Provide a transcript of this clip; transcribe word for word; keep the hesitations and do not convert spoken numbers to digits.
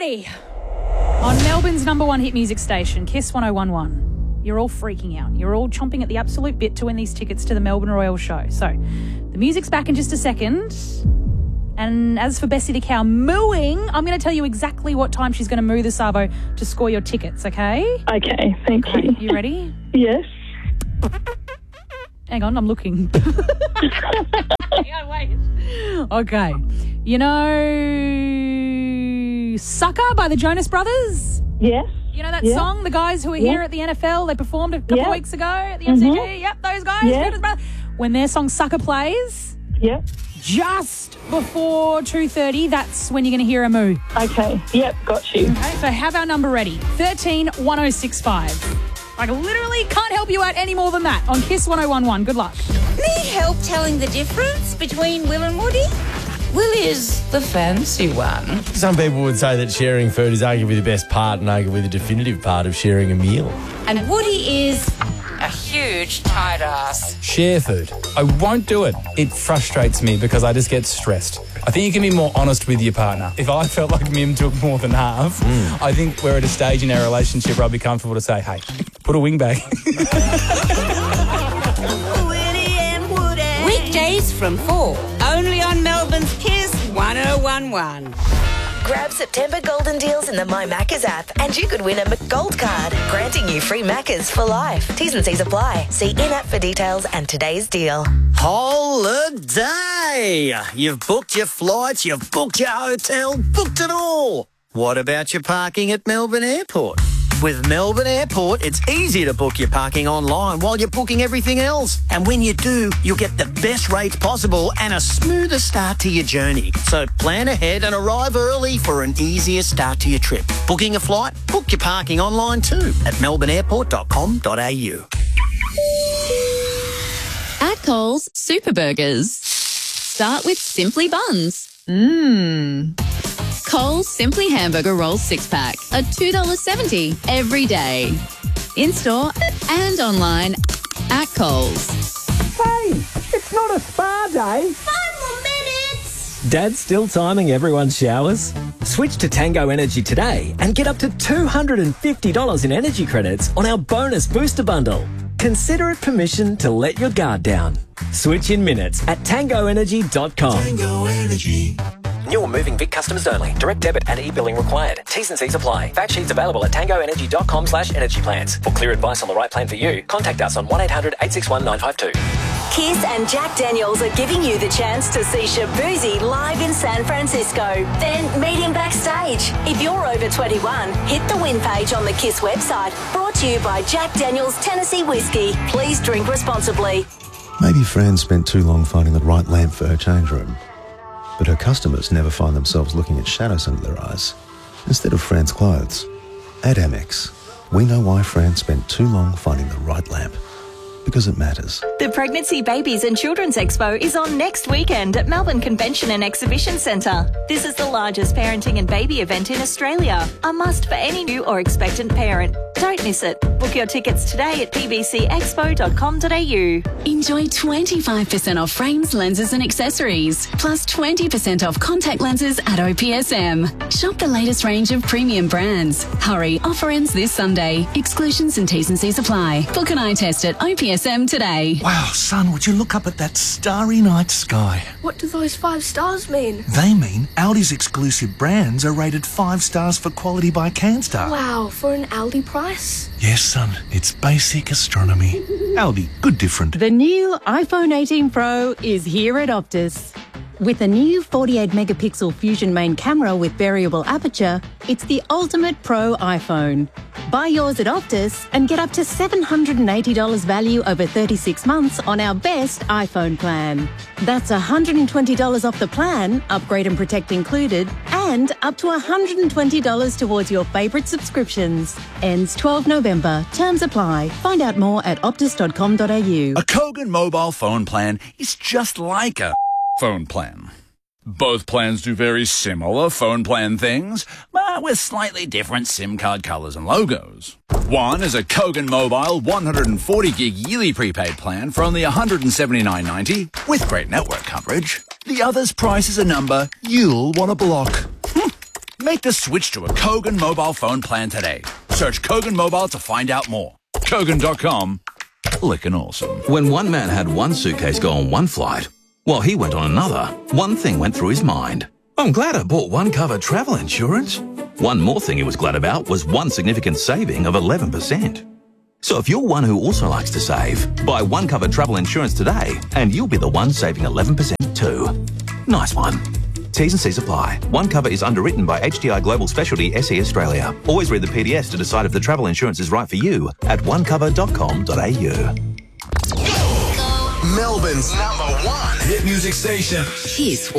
Alrighty. On Melbourne's number one hit music station, Kiss one oh one one. You're all freaking out. You're all chomping at the absolute bit to win these tickets to the Melbourne Royal Show. So, the music's back in just a second. And as for Bessie the Cow mooing, I'm going to tell you exactly what time she's going to moo the Savo to score your tickets, okay? Okay, thank okay, you. You ready? Yes. Hang on, I'm looking. Hang on, wait. Okay. You know Sucker by the Jonas Brothers? Yes. You know that yeah. song, the guys who were yeah. here at the N F L, they performed a couple yeah. of weeks ago at the M C G? Mm-hmm. Yep, those guys, yeah. Jonas Brothers. When their song Sucker plays, yep. just before two thirty, that's when you're going to hear a moo. Okay, yep, got you. Okay, so have our number ready, thirteen one oh six five. I literally can't help you out any more than that on Kiss one oh one one. Good luck. Need help telling the difference between Will and Woody? Will is the fancy one. Some people would say that sharing food is arguably the best part and arguably the definitive part of sharing a meal. And Woody is a huge tight ass. Share food. I won't do it. It frustrates me because I just get stressed. I think you can be more honest with your partner. If I felt like Mim took more than half, mm. I think we're at a stage in our relationship where I'll be comfortable to say, hey, put a wing back. Weekdays from four, only on Melbourne's Kiss one oh one one. Grab September golden deals in the My Maccas app and you could win a McGold card, granting you free Maccas for life. T's and C's apply. See in-app for details and today's deal. Holiday! You've booked your flights, you've booked your hotel, booked it all. What about your parking at Melbourne Airport? With Melbourne Airport, it's easy to book your parking online while you're booking everything else. And when you do, you'll get the best rates possible and a smoother start to your journey. So plan ahead and arrive early for an easier start to your trip. Booking a flight? Book your parking online too at melbourne airport dot com dot a u. At Coles, Super Burgers start with Simply Buns. Mmm. Coles Simply Hamburger Rolls six-pack are two dollars seventy every day. In-store and online at Coles. Hey, it's not a spa day. Five more minutes. Dad's still timing everyone's showers? Switch to Tango Energy today and get up to two hundred fifty dollars in energy credits on our bonus booster bundle. Consider it permission to let your guard down. Switch in minutes at tango energy dot com. Tango Energy. New or moving Vic customers only. Direct debit and e-billing required. T's and C's apply. Fact sheets available at tango energy dot com slash energy plans. For clear advice on the right plan for you, contact us on one eight hundred eight six one nine five two. Kiss and Jack Daniels are giving you the chance to see Shabuzi live in San Francisco. Then meet him backstage. If you're over twenty-one, hit the win page on the Kiss website. Brought to you by Jack Daniels Tennessee Whiskey. Please drink responsibly. Maybe Fran spent too long finding the right lamp for her change room. But her customers never find themselves looking at shadows under their eyes instead of Fran's clothes. At Amex, we know why Fran spent too long finding the right lamp. Because it matters. The Pregnancy, Babies and Children's Expo is on next weekend at Melbourne Convention and Exhibition Centre. This is the largest parenting and baby event in Australia. A must for any new or expectant parent. Don't miss it. Book your tickets today at p b c expo dot com dot a u. Enjoy twenty-five percent off frames, lenses and accessories, plus twenty percent off contact lenses at O P S M. Shop the latest range of premium brands. Hurry, offer ends this Sunday. Exclusions and T's and C's apply. Book an eye test at O P S M today. Wow, son, would you look up at that starry night sky? What do those five stars mean? They mean Aldi's exclusive brands are rated five stars for quality by CanStar. Wow, for an Aldi price? Yes, son, it's basic astronomy. Aldi, good different. The new iPhone eighteen Pro is here at Optus. With a new forty-eight megapixel Fusion main camera with variable aperture, it's the ultimate pro iPhone. Buy yours at Optus and get up to seven hundred eighty dollars value over thirty-six months on our best iPhone plan. That's one hundred twenty dollars off the plan, upgrade and protect included, and up to one hundred twenty dollars towards your favourite subscriptions. Ends twelfth November. Terms apply. Find out more at optus dot com dot a u. A Kogan mobile phone plan is just like a phone plan. Both plans do very similar phone plan things, but with slightly different SIM card colours and logos. One is a Kogan Mobile one hundred forty gig yearly prepaid plan for only one hundred seventy-nine dollars ninety with great network coverage. The other's price is a number you'll want to block. Make the switch to a Kogan mobile phone plan today. Search Kogan Mobile to find out more. Kogan dot com. Lickin' awesome. When one man had one suitcase go on one flight, while he went on another, one thing went through his mind. I'm glad I bought one cover travel insurance. One more thing he was glad about was one significant saving of eleven percent. So if you're one who also likes to save, buy one cover travel insurance today and you'll be the one saving eleven percent too. Nice one. T's and C's apply. One Cover is underwritten by H D I Global Specialty S E Australia. Always read the P D S to decide if the travel insurance is right for you at one cover dot com dot a u. Melbourne's number one hit music station. Kiss